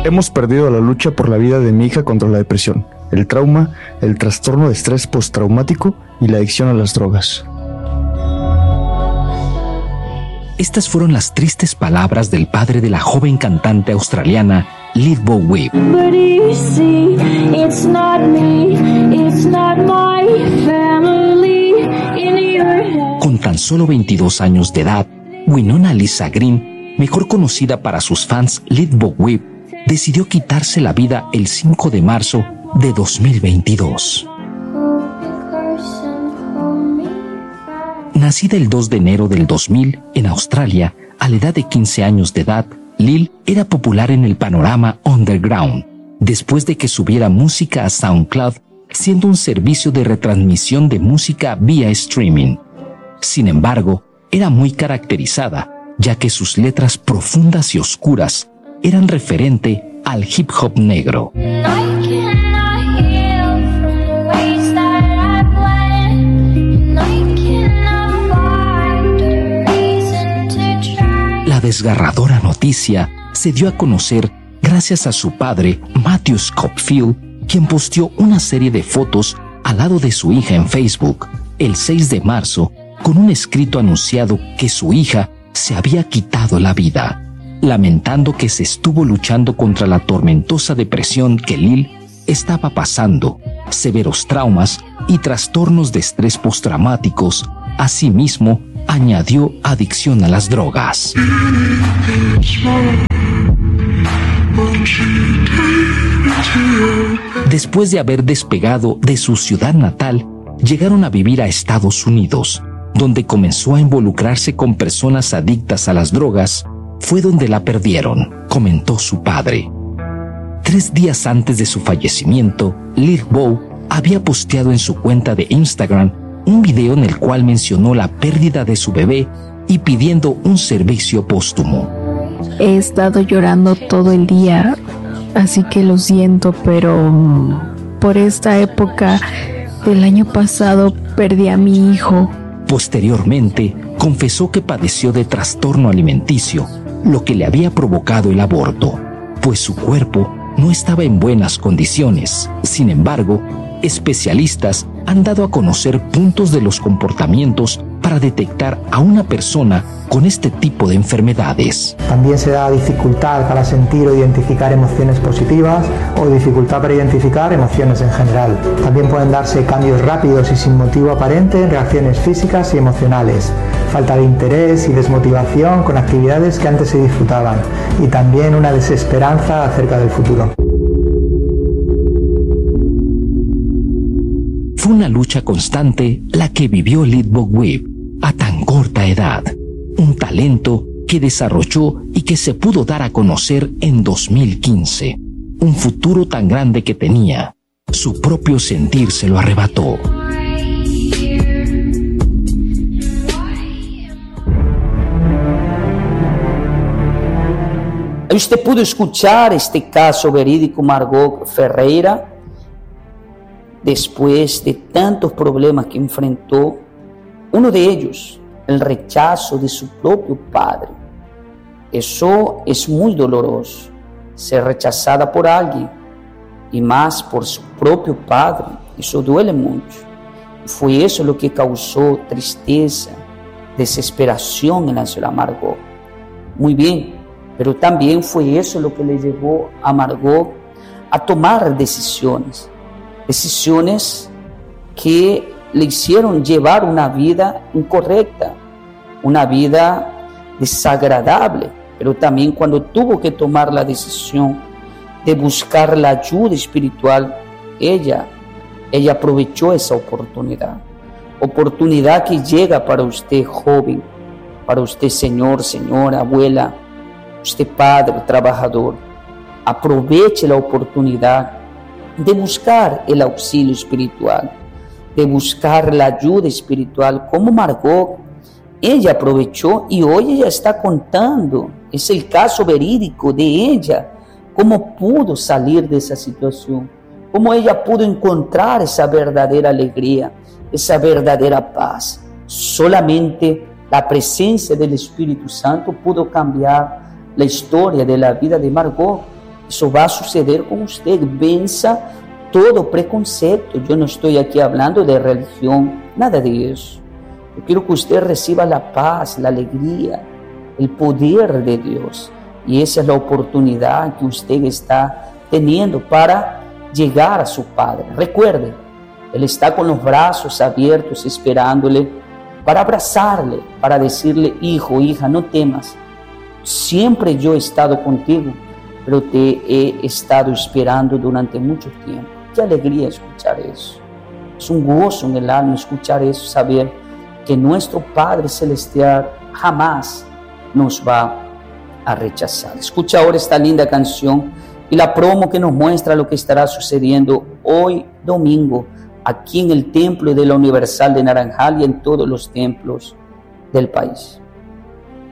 Hemos perdido la lucha por la vida de mi hija contra la depresión, el trauma, el trastorno de estrés postraumático y la adicción a las drogas. Estas fueron las tristes palabras del padre de la joven cantante australiana Lidbo Webb. Con tan solo 22 años de edad, Winona Lisa Green, mejor conocida para sus fans Lidbo Webb, decidió quitarse la vida el 5 de marzo de 2022. Nacida el 2 de enero del 2000 en Australia, a la edad de 15 años de edad, Lil era popular en el panorama underground, después de que subiera música a SoundCloud, siendo un servicio de retransmisión de música vía streaming. Sin embargo, era muy caracterizada, ya que sus letras profundas y oscuras eran referente al hip hop negro. La desgarradora noticia se dio a conocer gracias a su padre, Matthew Scofield, quien posteó una serie de fotos al lado de su hija en Facebook el 6 de marzo con un escrito anunciado que su hija se había quitado la vida, lamentando que se estuvo luchando contra la tormentosa depresión que Lil estaba pasando, severos traumas y trastornos de estrés postraumáticos. Asimismo, añadió adicción a las drogas. Después de haber despegado de su ciudad natal, llegaron a vivir a Estados Unidos, donde comenzó a involucrarse con personas adictas a las drogas. Fue donde la perdieron, comentó su padre. 3 días antes de su fallecimiento, Lil Bo había posteado en su cuenta de Instagram un video en el cual mencionó la pérdida de su bebé y pidiendo un servicio póstumo. He estado llorando todo el día, así que lo siento, pero por esta época del año pasado perdí a mi hijo. Posteriormente, confesó que padeció de trastorno alimenticio, lo que le había provocado el aborto, pues su cuerpo no estaba en buenas condiciones. Sin embargo, especialistas han dado a conocer puntos de los comportamientos para detectar a una persona con este tipo de enfermedades. También se da dificultad para sentir o identificar emociones positivas o dificultad para identificar emociones en general. También pueden darse cambios rápidos y sin motivo aparente en reacciones físicas y emocionales, falta de interés y desmotivación con actividades que antes se disfrutaban y también una desesperanza acerca del futuro. Fue una lucha constante la que vivió Lidbo Webb a tan corta edad, un talento que desarrolló y que se pudo dar a conocer en 2015, un futuro tan grande que tenía, su propio sentir se lo arrebató. Usted pudo escuchar este caso verídico Margot Ferreira. Después de tantos problemas que enfrentó, uno de ellos, el rechazo de su propio padre. Eso es muy doloroso, ser rechazada por alguien, y más por su propio padre. Eso duele mucho. Y fue eso lo que causó tristeza, desesperación en la señora Margot. Muy bien, pero también fue eso lo que le llevó a Margot a tomar decisiones que le hicieron llevar una vida incorrecta, una vida desagradable, pero también cuando tuvo que tomar la decisión de buscar la ayuda espiritual, ella aprovechó esa oportunidad que llega para usted joven, para usted señor, señora, abuela, usted padre, trabajador. Aproveche la oportunidad de buscar el auxilio espiritual, de buscar la ayuda espiritual, como Margot. Ella aprovechó y hoy ella está contando, es el caso verídico de ella, cómo pudo salir de esa situación, cómo ella pudo encontrar esa verdadera alegría, esa verdadera paz. Solamente la presencia del Espíritu Santo pudo cambiar la historia de la vida de Margot. Eso va a suceder con usted. Venza todo preconcepto. Yo no estoy aquí hablando de religión, nada de eso. Yo quiero que usted reciba la paz, la alegría, el poder de Dios. Y esa es la oportunidad que usted está teniendo para llegar a su Padre. Recuerde, Él está con los brazos abiertos esperándole para abrazarle, para decirle: hijo, hija, no temas. Siempre yo he estado contigo, pero te he estado esperando durante mucho tiempo. Qué alegría escuchar eso. Es un gozo en el alma escuchar eso, saber que nuestro Padre Celestial jamás nos va a rechazar. Escucha ahora esta linda canción y la promo que nos muestra lo que estará sucediendo hoy domingo aquí en el Templo de la Universal de Naranjal y en todos los templos del país.